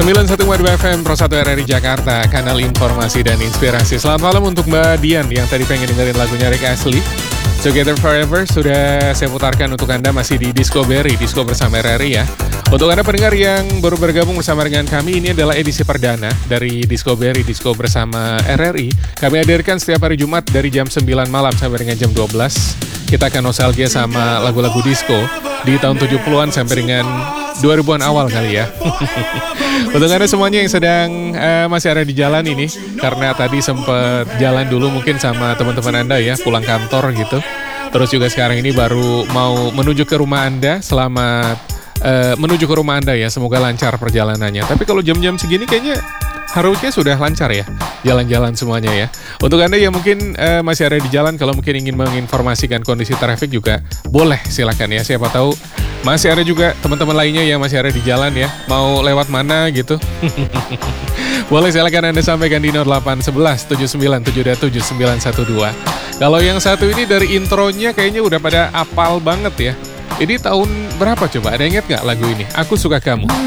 91,2 FM Pro 1 RRI Jakarta, kanal informasi dan inspirasi. Selamat malam untuk Mbak Dian yang tadi pengen dengerin lagunya Rick Astley, Together Forever. Sudah saya putarkan untuk Anda masih di Disco Berry, Disco bersama RRI ya. Untuk Anda pendengar yang baru bergabung bersama dengan kami, ini adalah edisi perdana dari Disco Berry, Disco bersama RRI. Kami hadirkan setiap hari Jumat dari jam 9 malam sampai dengan jam 12. Kita akan nostalgia sama lagu-lagu disco di tahun 70-an sampai dengan 2000-an awal kali ya. Untuk Anda semuanya yang sedang masih ada di jalan ini, karena tadi sempat jalan dulu mungkin sama teman-teman Anda ya, pulang kantor gitu. Terus juga sekarang ini baru mau menuju ke rumah Anda, selamat menuju ke rumah Anda ya, semoga lancar perjalanannya. Tapi kalau jam-jam segini kayaknya harusnya sudah lancar ya, jalan-jalan semuanya ya. Untuk Anda yang mungkin masih ada di jalan, kalau mungkin ingin menginformasikan kondisi traffic juga boleh, silakan ya. Siapa tahu masih ada juga teman-teman lainnya yang masih ada di jalan ya, mau lewat mana gitu. Boleh, silakan Anda sampaikan di 0811 7972 7912. Kalau yang satu ini dari intronya kayaknya udah pada apal banget ya. Ini tahun berapa coba? Ada ingat nggak lagu ini? Aku Suka Kamu.